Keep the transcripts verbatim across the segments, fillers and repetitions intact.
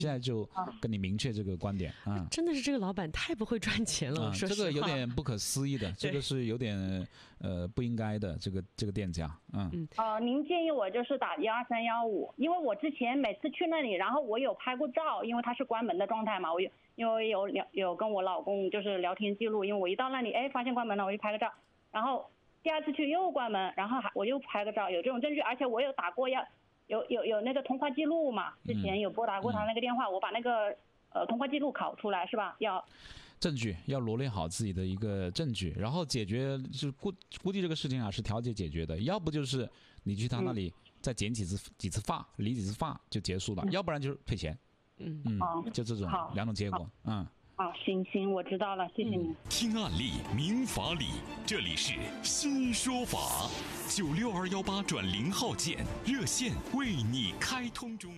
现在就跟你明确这个观点啊、嗯！ 真的是这个老板太不会赚钱了， 嗯、 我说这个有点不可思议的，这个是有点呃不应该的，这个这个店家，嗯嗯呃，您建议我就是打幺二三幺五，因为我之前每次去那里，然后我有拍过照，因为它是关门的状态嘛，我有因为有聊有跟我老公就是聊天记录，因为我一到那里，哎，发现关门了，我就拍个照，然后第二次去又关门，然后还我又拍个照，有这种证据，而且我有打过要。有有有那个通话记录嘛？之前有拨打过他那个电话，嗯、我把那个呃通话记录拷出来是吧？要证据要罗列好自己的一个证据，然后解决就是估估计这个事情啊是调解解决的，要不就是你去他那里再剪几次、嗯、几次发，理几次发就结束了，嗯、要不然就是退钱。嗯嗯，哦、就这种两种结果。嗯。 好，行行，我知道了，谢谢您。 听案例，明法理，这里是新说法，九六二幺八转零号键热线为你开通中。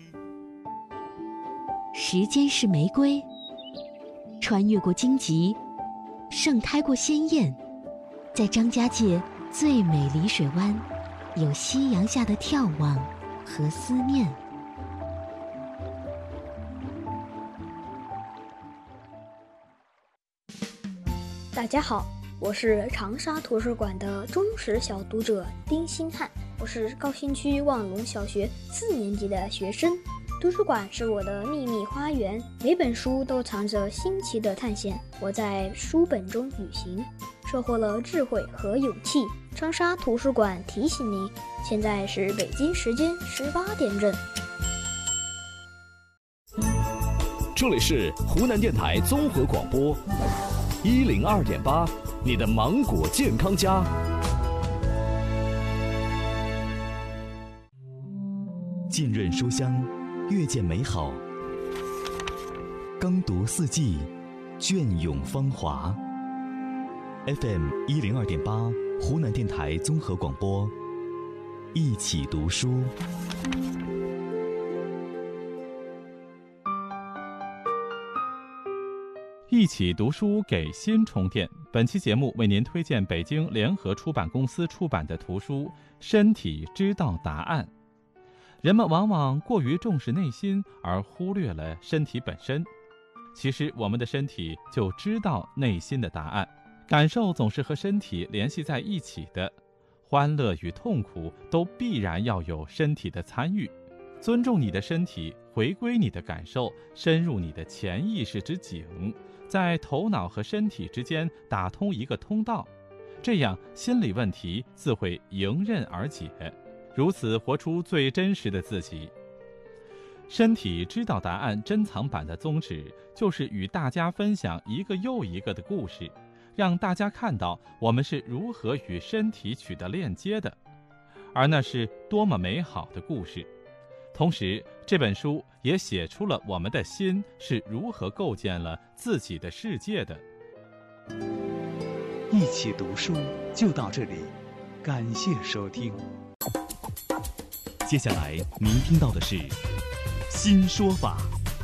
时间是玫瑰，穿越过荆棘，盛开过鲜艳，在张家界最美丽水湾，有夕阳下的眺望和思念。 大家好，我是长沙图书馆的忠实小读者丁星汉，我是高新区望龙小学四年级的学生。图书馆是我的秘密花园，每本书都藏着新奇的探险。我在书本中旅行，收获了智慧和勇气。长沙图书馆提醒您，现在是北京时间十八点整。 这里是湖南电台综合广播一零二点八，你的芒果健康家。浸润书香，阅见美好；耕读四季，隽永芳华。F M 一零二点八，湖南电台综合广播，一起读书。 一起读书给心充电。本期节目为您推荐北京联合出版公司出版的图书《身体知道答案》。人们往往过于重视内心，而忽略了身体本身。其实我们的身体就知道内心的答案，感受总是和身体联系在一起的，欢乐与痛苦都必然要有身体的参与。尊重你的身体，回归你的感受，深入你的潜意识之井，在头脑和身体之间打通一个通道，这样心理问题自会迎刃而解，如此活出最真实的自己。身体知道答案珍藏版的宗旨就是与大家分享一个又一个的故事，让大家看到我们是如何与身体取得链接的，而那是多么美好的故事。同时，这本书也写出了我们的心是如何构建了自己的世界的。 一起读书就到这里，感谢收听。 接下来您听到的是新说法。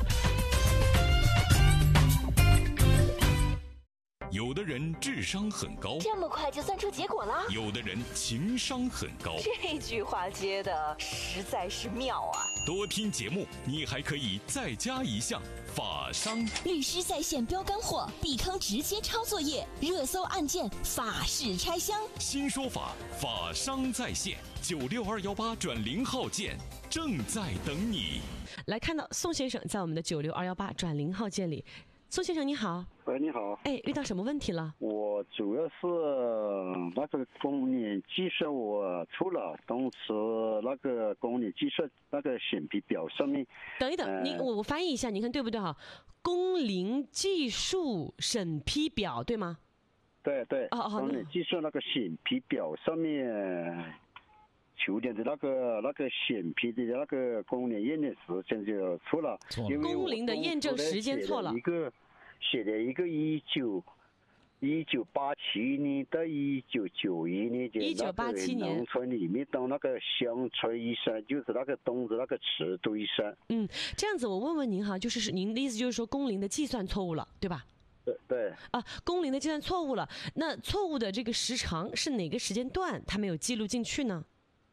有的人智商很高， 这么快就算出结果了； 有的人情商很高， 这句话接的实在是妙啊！ 多听节目，你还可以再加一项法商。 律师在线标干货，避坑直接抄作业，热搜案件法式拆箱。 新说法，法商在线，九六二幺八转零号键正在等你。 来看到宋先生在我们的九六二幺八转零号键里。宋先生你好。 喂，你好。 哎，遇到什么问题了？ 我主要是那个公领计算我出了，当时那个公领计算那个审批表上面。 等一等，呃、你我我翻译一下，你看对不对哈？公领计数审批表对吗？ 对对。 哦哦。 公领计算那个审批表上面。求点的那个那个审批的那个公领验证时间就错了， 因为公领的验证时间错了。 一个写了一个一九一九八七年到一九九一年的那个农村里面当那个乡村医生，就是那个东子那个持读医生。 嗯，这样子我问问您哈，就是您的意思就是说公领的计算错误了，对吧？ 对对。 啊，公领的计算错误了，那错误的这个时长是哪个时间段它没有记录进去呢？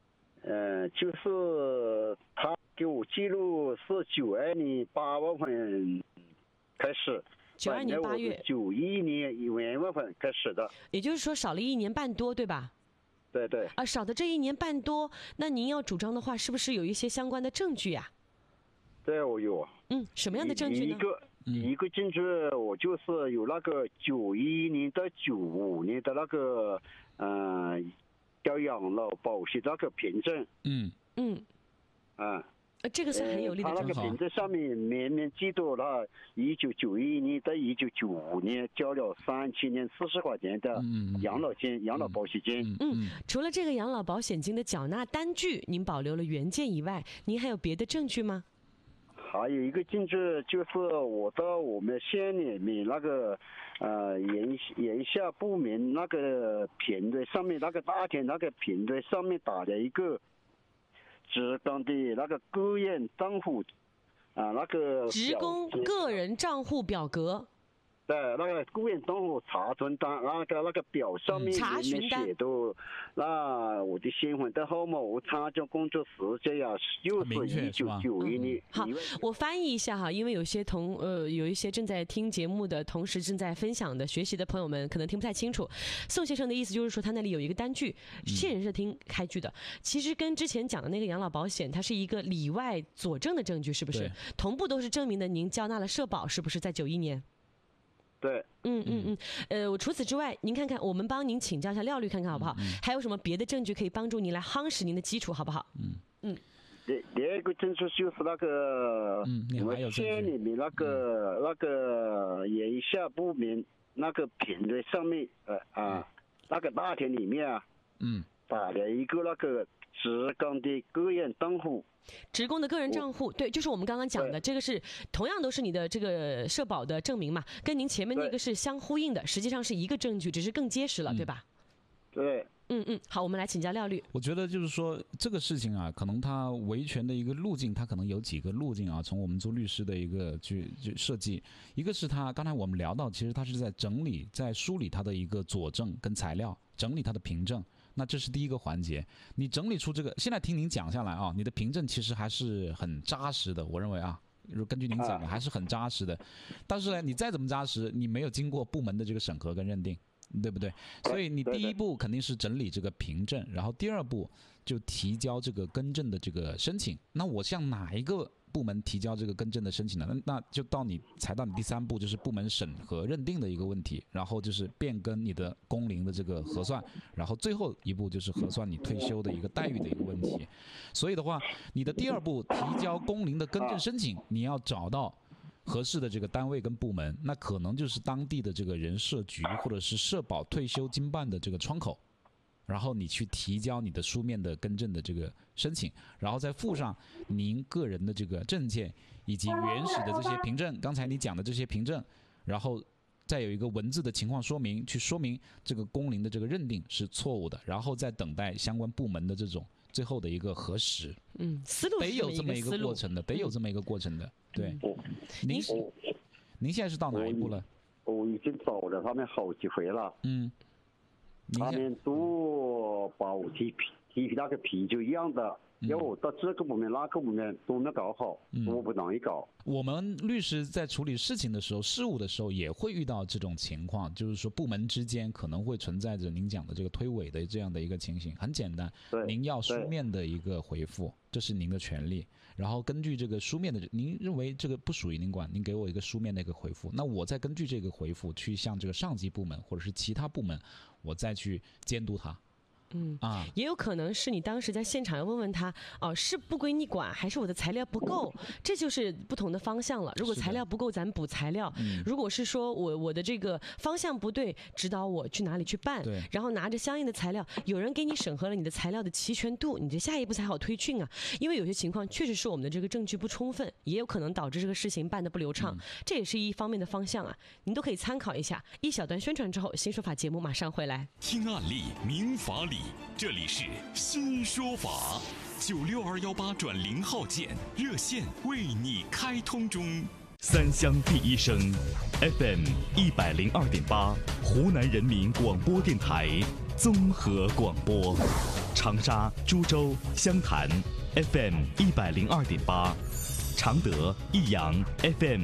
呃，就是他给我记录是九二年八月份开始， 九二年八月， 九一年一月份开始的， 也就是说少了一年半多，对吧？ 对对。 啊，少的这一年半多，那您要主张的话，是不是有一些相关的证据呀、啊？ 对，我有。 嗯，什么样的证据呢？ 一个一个证据，我就是有那个九一年到九五年的那个，嗯、呃，叫养老保险那个凭证。 嗯嗯啊。 呃，这个是很有利的证据。他那个凭证上面明明记录了，一九九一年到一九九五年交了三千零四十块钱的养老金、嗯、养老保险金。 嗯，除了这个养老保险金的缴纳单据，您保留了原件以外，您还有别的证据吗？ 还有一个证据就是我到我们县里面那个呃人人下部门那个平台上面，那个大厅那个平台上面打了一个职工的那个个人账户啊、呃，那个职工个人账户表格。 对，那个个人账户查询单，那个那个表上面查询单写的，那我的身份证号码、我参加工作时间呀，又是一九九一年。 好，我翻译一下哈，因为有些同呃有一些正在听节目的同时正在分享的学习的朋友们可能听不太清楚。宋先生的意思就是说，他那里有一个单据，现人是听开具的，其实跟之前讲的那个养老保险，它是一个里外佐证的证据，是不是？同步都是证明的您交纳了社保，是不是在九一年？ 对， 嗯嗯嗯，呃，我除此之外，您看看，我们帮您请教一下廖律，看看好不好？嗯、还有什么别的证据可以帮助您来夯实您的基础，好不好？ 嗯嗯。 第第二个证据就是那个， 嗯， 我们县里面那个、嗯、那个人下部门那个平台上面，呃啊，嗯、那个大厅里面啊， 嗯， 打了一个那个职工的个人账户。 职工的个人账户，对，就是我们刚刚讲的，这个是同样都是你的这个社保的证明嘛，跟您前面那个是相呼应的，实际上是一个证据，只是更结实了， 嗯、 对吧？ 对。 嗯嗯，好，我们来请教廖律。 我觉得就是说这个事情啊，可能它维权的一个路径，它可能有几个路径啊。从我们做律师的一个去去设计，一个是他刚才我们聊到，其实他是在整理、在梳理他的一个佐证跟材料，整理他的凭证。那这是第一个环节，你整理出这个，现在听您讲下来啊，你的凭证其实还是很扎实的，我认为啊，根据您讲的还是很扎实的。但是呢，你再怎么扎实，你没有经过部门的这个审核跟认定，对不对？所以你第一步肯定是整理这个凭证，然后第二步就提交这个更正的这个申请。那我向哪一个部门提交这个更正的申请呢？那就到你才到你第三步，就是部门审核认定的一个问题，然后就是变更你的工龄的这个核算，然后最后一步就是核算你退休的一个待遇的一个问题。所以的话，你的第二步提交工龄的更正申请，你要找到合适的这个单位跟部门，那可能就是当地的这个人社局或者是社保退休经办的这个窗口。然后你去提交你的书面的更正的这个申请，然后再附上您个人的这个证件以及原始的这些凭证，刚才你讲的这些凭证，然后再有一个文字的情况说明，去说明这个工龄的这个认定是错误的，然后再等待相关部门的这种最后的一个核实。 嗯，思路得有这么一个过程的，得有这么一个过程的。对，您您现在是到哪一步了？ 我已经找了他们好几回了。 嗯。 他们都把我提提那个皮就一样的，要我到这个部门那个部门都没搞好， 嗯、 我不容易搞。 我们律师在处理事情的时候、事务的时候也会遇到这种情况，就是说部门之间可能会存在着您讲的这个推诿的这样的一个情形。很简单，您要书面的一个回复，这是您的权利。然后根据这个书面的，您认为这个不属于您管，您给我一个书面的一个回复，那我再根据这个回复去向这个上级部门或者是其他部门，我再去监督他。 嗯啊， 也有可能是你当时在现场要问问他，哦，是不归你管，还是我的材料不够？这就是不同的方向了。如果材料不够，咱们补材料； 嗯、 如果是说我我的这个方向不对，指导我去哪里去办，然后拿着相应的材料，有人给你审核了你的材料的齐全度，你这下一步才好推进啊。因为有些情况确实是我们的这个证据不充分，也有可能导致这个事情办得不流畅，嗯、这也是一方面的方向啊。您都可以参考一下。一小段宣传之后，新说法节目马上回来。 听案例，明法理。这里是新说法，九六二幺八转零号键热线为你开通中。 三湘第一声 F M 一百零二点八，湖南人民广播电台综合广播。 长沙、株洲、湘潭 F M 一百零二点八，常德、益阳 F M